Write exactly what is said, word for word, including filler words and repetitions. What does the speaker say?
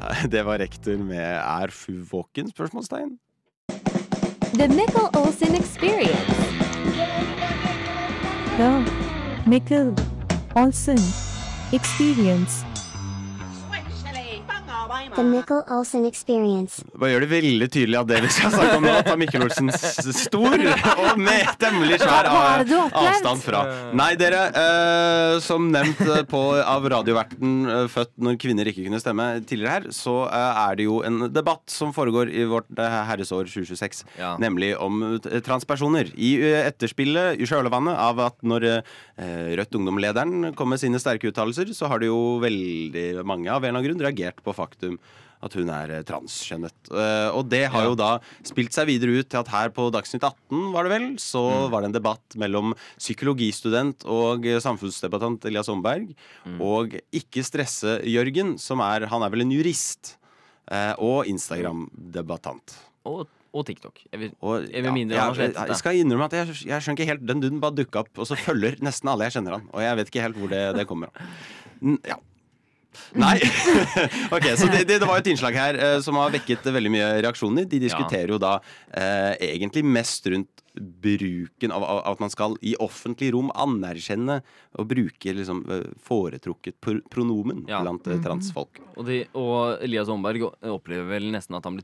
Det var rektor med Er Fu våken? Spørsmålstegn. The Mikkel Olsen Experience. The Mikkel Olsen Experience. The Mikkel Olsen Experience. Bare gjør det veldig tydelig at det vi skal snakke om nå, at Mikkel Olsen stor og med temmelig svær av, avstand fra. Nei, dere, eh, som nevnt på, av radioverten eh, født når kvinner ikke kunne stemme tidligere her, så eh, er det jo en debatt som foregår i vårt eh, herresår tjue tjueseks, ja. Nemlig om eh, transpersoner. I eh, etterspillet, i kjølvannet av at når eh, Rødt Ungdom-lederen kom med sine sterke uttalelser, så har det jo veldig mange av en eller annen grunn reagert på faktum at hun er transkjønnet. Uh, og det har ja. jo da spilt seg videre ut til at her på Dagsnytt atten, var det vel, så mm. var det en debatt mellom psykologistudent og samfunnsdebattant Elias Omberg, mm. og Ikke stresse Jørgen, som er, han er vel en jurist, uh, og Instagram-debattant. Og Og TikTok. Jeg vil, og, jeg vil mindre ja, han har slett. Jeg, jeg skal innrømme at jeg, jeg skjønner ikke helt. Den duden bare dukket opp, og så følger nesten alle jeg kjenner han. Og jeg vet ikke helt hvor det, det kommer. Ja. Nei. Ok, så det, det, det var jo et innslag her eh, som har vekket veldig mye reaksjoner. De diskuterer ja. jo da eh, egentlig mest rundt bruken av, av at man skal i offentlig rom anerkjenne og bruke liksom foretrukket pronomen ja. blant uh, transfolk. Og, de, og Elias Omberg opplever vel nesten at han blir